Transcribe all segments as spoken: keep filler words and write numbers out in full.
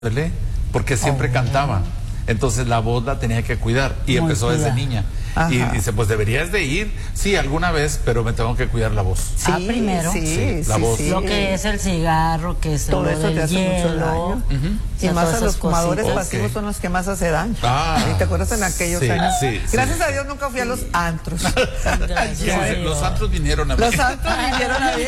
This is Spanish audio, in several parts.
porque siempre oh, cantaba. Entonces la voz la tenía que cuidar y Muy empezó cuidado. desde niña. Ajá. Y dice, pues deberías de ir, sí, alguna vez, pero me tengo que cuidar la voz. Sí, ah, primero. Sí, sí, la sí, voz. Sí. Lo que es el cigarro, que es todo lo eso del te hace hielo, mucho daño. Uh-huh. Y más a los fumadores okay. pasivos son los que más hace daño. Ah, ¿te acuerdas en aquellos sí, años? Sí, Gracias sí. a Dios nunca fui a los antros. Sí, los antros vinieron a mí. Los antros vinieron a mí.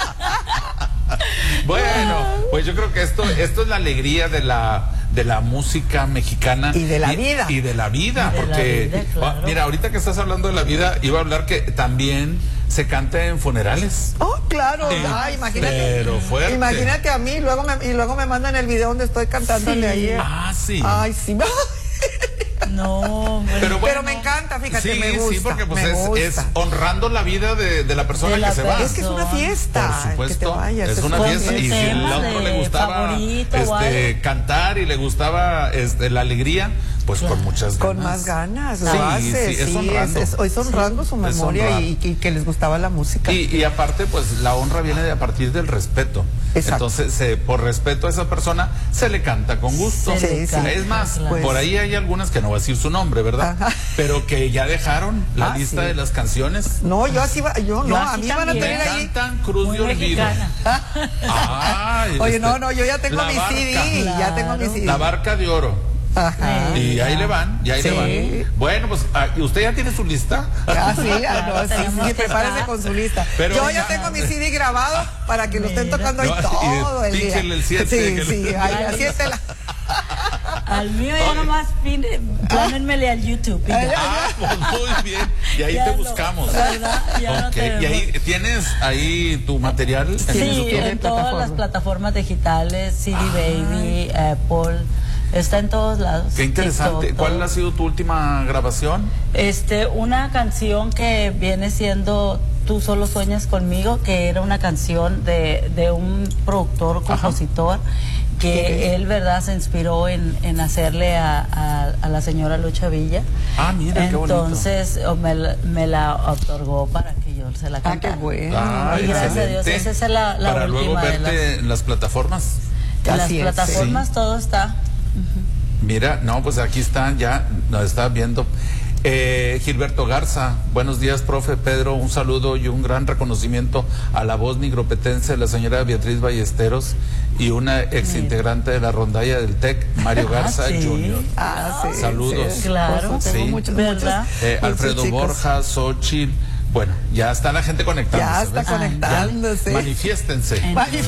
Bueno, pues yo creo que esto, esto es la alegría de la de la música mexicana y de la y, vida y de la vida, de porque la vida, claro. Mira, ahorita que estás hablando de la vida, iba a hablar que también se canta en funerales. Oh, claro, eh, ah, imagínate. Pero fuerte. Imagínate a mí, luego me, y luego me mandan el video donde estoy cantándole sí. ayer. Ah, sí. Ay, sí. No, pero, bueno, pero me encanta, fíjate, sí, me gusta. Sí, porque pues me es, gusta. es honrando la vida de, de la persona de la que se va. Es que es una fiesta. Por supuesto, que te vayas, es una fiesta. Y si al otro le gustaba este, cantar y le gustaba este, la alegría, pues claro. con muchas ganas. Con más ganas, lo sí, hace. Sí, es honrando. Es, es, es honrando sí. su memoria honrando. Y, y que les gustaba la música. Y, y aparte, pues la honra viene de a partir del respeto. Exacto. Entonces, se, por respeto a esa persona, se le canta con gusto. Sí, sí, es más, claro. por ahí hay algunas que no voy a decir su nombre, ¿verdad? Ajá. Pero que ya dejaron la ah, lista sí. de las canciones. No, yo así va, yo no, yo a mí van a tener ahí. Cantan Cruz de Olvido. Ay, Oye, este, no, no, yo ya tengo mi barca, C D, claro. ya tengo mi C D. La Barca de Oro. Ajá. Y ahí le van, y ahí sí. le van. Bueno, pues, ¿usted ya tiene su lista? Ah, sí, no, sí, sí, sí, prepárese con su lista. Pero yo ya tengo mi C D grabado para que lo estén tocando ahí no, todo el día. El siete, sí, sí, ahí, así es la... Al mío ya nomás pónganmele al YouTube. Ah, pues muy bien. Y ahí ya te buscamos. Ya okay. no ¿Y ahí tienes ahí tu material? Sí, en, YouTube? en todas las plataformas digitales, C D ah. Baby, Apple. Está en todos lados. Qué interesante. TikTok, ¿Cuál todo. ha sido tu última grabación? Este, una canción que viene siendo Tú solo sueñas conmigo, que era una canción de, de un productor, compositor, Ajá. que él, verdad, se inspiró en, en hacerle a, a, a la señora Lucha Villa. Ah, mira, Entonces, qué bonito. me, me la otorgó para que yo se la cantara. Ah, qué bueno. Ah, y gracias excelente. a Dios, esa es la, la para última luego verte de las, en las plataformas. En las Así plataformas sí. todo está. Uh-huh. Mira, no, pues aquí están, ya nos está viendo. Eh, Gilberto Garza, buenos días, profe Pedro, un saludo y un gran reconocimiento a la voz nigropetense de la señora Beatriz Ballesteros y una ex integrante de la rondalla del T E C, Mario Garza ah, sí. Junior Ah, sí, Saludos. Sí, claro, tengo sí. muchos, ¿verdad? muchos, eh, muchos Alfredo chicos. Borja, Xochitl. Bueno, ya está la gente conectándose. Ya está ¿ves? conectándose. Ya, manifiéstense.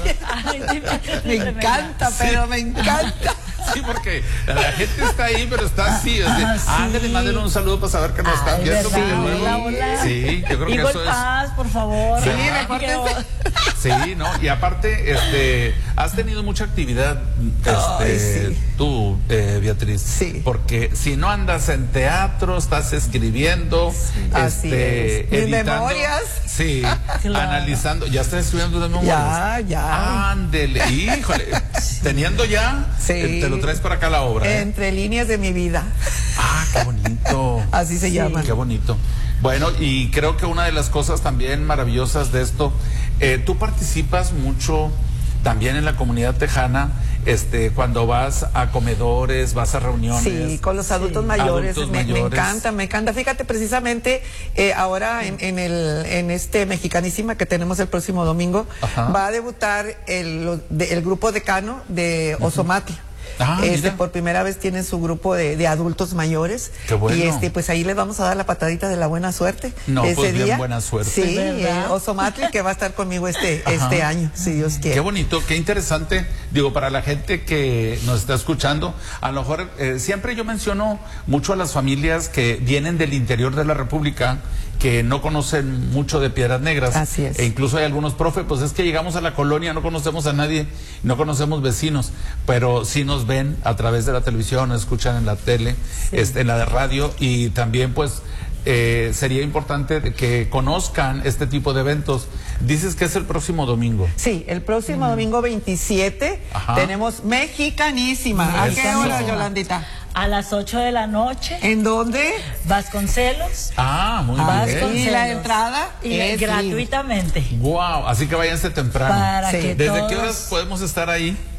Me encanta, pero me encanta. Sí, porque la gente está ahí, pero está así. O sea, ah, sí. Mándenle un saludo para saber que nos están Ay, viendo. Verdad, Luego, hola, hola. Sí, yo creo Igual que eso paz, por favor. Sí, repórtense. Sí, ¿no? Y aparte, este, has tenido mucha actividad, este, Ay, sí. tú, eh, Beatriz. Sí. Porque si no andas en teatro, estás escribiendo, sí. este, Así es. editando. Memorias. Sí, claro. Analizando. ¿Ya estás estudiando de memorias? Ya, ya. Ándele, híjole. Teniendo ya, sí. eh, te lo traes para acá la obra. ¿eh? Entre líneas de mi vida. Ah, qué bonito. Así se sí. llama. Qué bonito. Bueno, y creo que una de las cosas también maravillosas de esto, eh, tú participas mucho también en la comunidad tejana, este, cuando vas a comedores, vas a reuniones. Sí, con los adultos sí. mayores, adultos me, mayores. me encanta, me encanta. Fíjate, precisamente eh, ahora en, en el en este Mexicanísima que tenemos el próximo domingo, Ajá. va a debutar el, el grupo decano de Ozomatli. Ah, este mira. por primera vez tienen su grupo de, de adultos mayores. Qué bueno. Y este pues ahí les vamos a dar la patadita de la buena suerte. No, ese pues día. bien buena suerte. Sí, eh, Ozomatli que va a estar conmigo este Ajá. este año, si Dios quiere. Qué bonito, qué interesante. Digo, para la gente que nos está escuchando, a lo mejor eh, siempre yo menciono mucho a las familias que vienen del interior de la República, que no conocen mucho de Piedras Negras. Así es. E incluso hay algunos profes, pues es que llegamos a la colonia, no conocemos a nadie, no conocemos vecinos, pero sí nos ven a través de la televisión, nos escuchan en la tele, sí. este, en la de radio, y también pues eh, sería importante que conozcan este tipo de eventos. Dices que es el próximo domingo. Sí, el próximo mm. domingo veintisiete Ajá. tenemos Mexicanísima. ¿A qué hora, Yolandita? A las ocho de la noche. ¿En dónde? Vasconcelos. Ah, muy Vasconcelos. bien. Y la entrada y es gratuitamente. Wow, así que váyanse temprano. Para sí. que ¿Desde todos... qué horas podemos estar ahí?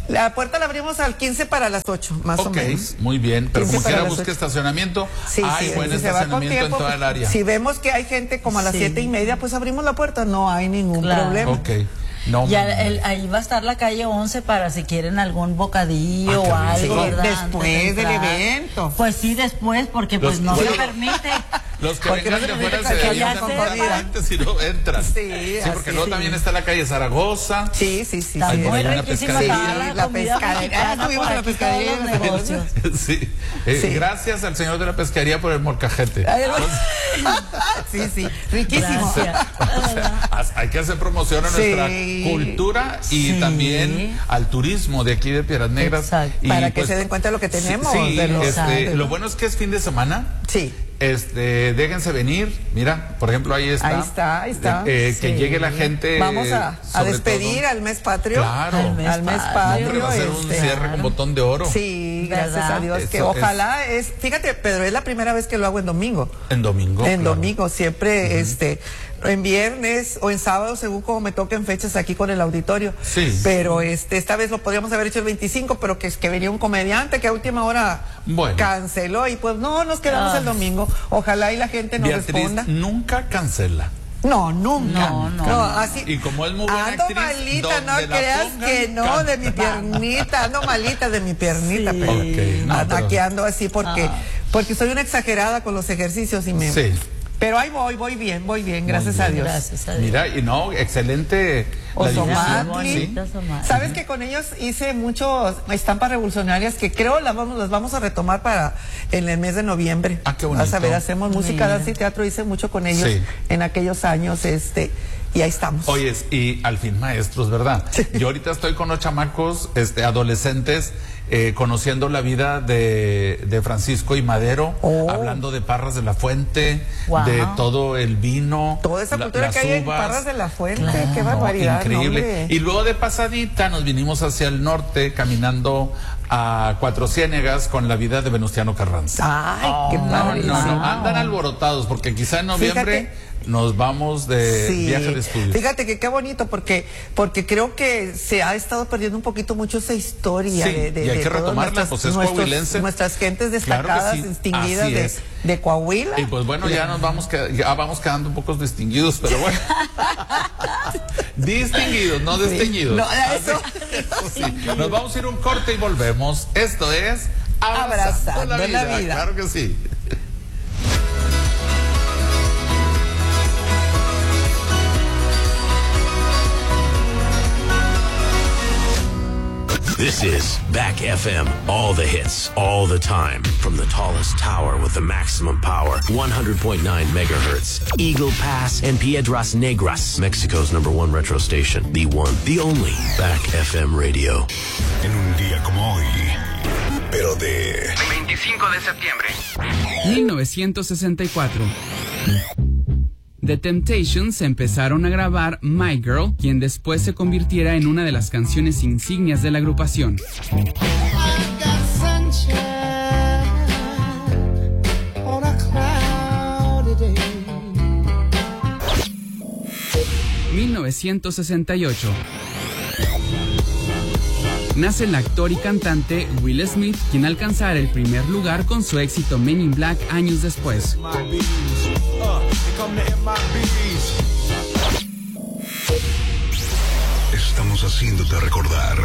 La puerta la abrimos al quince para las ocho, más okay, o menos. Muy bien, pero como quiera busque ocho. estacionamiento. Sí, hay sí, buen si estacionamiento tiempo, en toda el área. Si vemos que hay gente como a las Sí. siete y media, pues abrimos la puerta, no hay ningún Claro. problema. Ok. No, Ya el- ahí va a estar la calle once para si quieren algún bocadillo o Ah, qué algo, rico. ¿verdad? Después Antes de del entrar. evento. Pues sí, después, porque pues Los- no bueno, se permite. Los que Porque vengan no de se afuera permite se que debían haya de comida. antes si no entran. Sí, porque así, luego sí. también está la calle Zaragoza. Sí, sí, sí. sí. Está muy hay una riquísima pescadería. toda la, La comida pescadería. mexicana Estuvimos por en la aquí, pescadería todos los de los negocios. Sí. Eh, Sí. Gracias al señor de la pesquería por el molcajete. Ay, Sí, sí, riquísimo. Gracias. O sea, hay que hacer promoción a nuestra Sí. cultura y Sí. también al turismo de aquí de Piedras Negras. Exacto. Y, Para que pues, se den cuenta de lo que tenemos. Sí, de los- este, de lo los- bueno es que es fin de semana. Sí. Este, déjense venir. Mira, por ejemplo, ahí está. Ahí está, ahí está. Eh, que Sí. llegue la gente. Vamos a, a sobre despedir todo. al mes patrio. Claro. Al mes Al mes patrio. patrio. Hombre, va a ser un este, cierre con botón de oro. Sí, gracias ¿Verdad? a Dios. Que Eso ojalá es... Fíjate, Pedro, es la primera vez que lo hago en domingo. En domingo. en claro. domingo, siempre, este, en viernes o en sábado, según como me toquen fechas aquí con el auditorio. Sí. Pero este, esta vez lo podríamos haber hecho el veinticinco, pero que es que venía un comediante que a última hora Bueno. canceló y pues no, nos quedamos Ah. el domingo. Ojalá y la gente nos Beatriz responda. nunca cancela. No, nunca. No, no. así. Y como es muy buena Ando actriz, malita, no donde la creas pongan, que no, de mi canta. piernita, ando malita de mi piernita, Sí. pero Ok, no, ando pero- aquí ando así porque, Ah. porque soy una exagerada con los ejercicios y me... Sí. Pero ahí voy, voy bien, voy bien, gracias a Dios. Gracias a Dios. Mira, y no, excelente. la Osomatli. difusión, Bonita Osomatli. Sabes que con ellos hice muchos estampas revolucionarias que creo las vamos, las vamos a retomar para en el mes de noviembre. Ah, qué bonito. Vas a ver, hacemos música, Mira. danza y teatro, hice mucho con ellos Sí. en aquellos años, este, y ahí estamos. Oyes, y al fin maestros, ¿verdad? Yo ahorita estoy con los chamacos, este, adolescentes, eh, conociendo la vida de, de Francisco y Madero, Oh. hablando de Parras de la Fuente, Wow. de todo el vino. Toda esa la- cultura las que hay en uvas. Parras de la Fuente, Claro. qué No, barbaridad. increíble. no, hombre. Y luego de pasadita nos vinimos hacia el norte, caminando a Cuatro Ciénegas con la vida de Venustiano Carranza. Ay, qué No, padre. no, no, andan alborotados porque quizá en noviembre Fíjate. nos vamos de Sí. viaje de estudios. Fíjate que qué bonito porque porque creo que se ha estado perdiendo un poquito mucho esa historia Sí, de, de, y hay de que todas retomarla, nuestras, pues es nuestros- coahuilense. nuestras gentes Claro que destacadas, sí, distinguidas así de, es. de Coahuila. Y pues bueno, ya nos vamos que- ya vamos quedando un poco distinguidos, pero bueno. Distinguidos, no desteñidos. No, eso. Eso sí. Nos vamos a ir un corte y volvemos. Esto es Abrazando la vida. Claro que sí. This is Back F M. All the hits, all the time. From the tallest tower with the maximum power. one hundred point nine megahertz. Eagle Pass and Piedras Negras. Mexico's number one retro station. The one, the only. Back F M Radio. En un día como hoy, pero de veinticinco de septiembre. mil novecientos sesenta y cuatro. The Temptations empezaron a grabar My Girl, quien después se convirtiera en una de las canciones insignias de la agrupación. mil novecientos sesenta y ocho. Nace el actor y cantante Will Smith, quien alcanzará el primer lugar con su éxito Men in Black años después. estamos haciéndote recordar.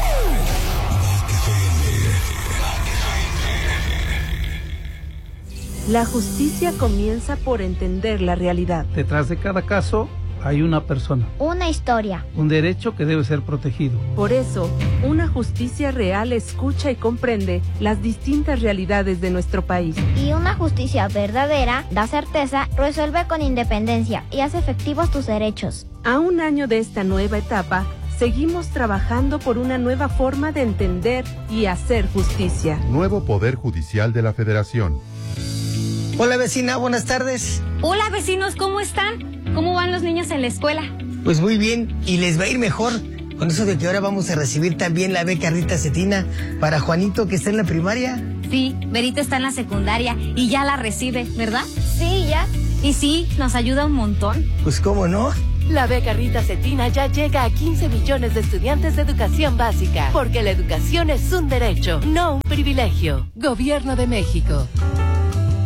La justicia comienza por entender la realidad. Detrás de cada caso hay una persona, Una historia. un derecho que debe ser protegido. Por eso, una justicia real escucha y comprende las distintas realidades de nuestro país. Y una justicia verdadera da certeza, resuelve con independencia y hace efectivos tus derechos. A un año de esta nueva etapa, seguimos trabajando por una nueva forma de entender y hacer justicia. Nuevo Poder Judicial de la Federación. Hola vecina, buenas tardes. Hola vecinos, ¿cómo están? ¿Cómo van los niños en la escuela? Pues muy bien, y les va a ir mejor con eso de que ahora vamos a recibir también la beca Rita Cetina para Juanito que está en la primaria. Sí, Verita está en la secundaria y ya la recibe, ¿verdad? Sí, ya. Y sí, nos ayuda un montón. Pues cómo no. La beca Rita Cetina ya llega a quince millones de estudiantes de educación básica, porque la educación es un derecho, no un privilegio. Gobierno de México.